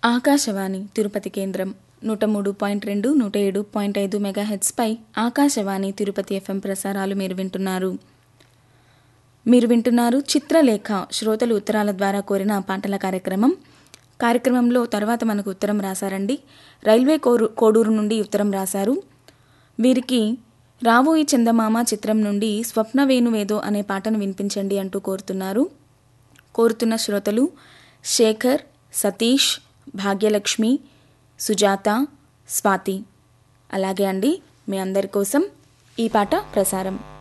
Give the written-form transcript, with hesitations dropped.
ఆకాశవాణి తిరుపతి కేంద్రం 103.2 107.5 మెగాహెర్ట్జ్పై ఆకాశవాణి తిరుపతి ఎఫ్ఎం ప్రసారాలు మీరు వింటున్నారు చిత్రలేఖ శ్రోతలు ఉత్తరాల ద్వారా కోరిన పాటల కార్యక్రమంలో తర్వాత మనకు ఉత్తరం రాశారండి. రైల్వే కోడూరు నుండి ఉత్తరం రాశారు. వీరికి రావోయి చందమామ చిత్రం నుండి స్వప్న వేణువేదో అనే పాటను వినిపించండి అంటూ కోరుతున్న శ్రోతలు శేఖర్, సతీష్, భాగ్యలక్ష్మి, సుజాత, స్వాతి. అలాగే అండి, మీ అందరి కోసం ఈ పాట ప్రసారం.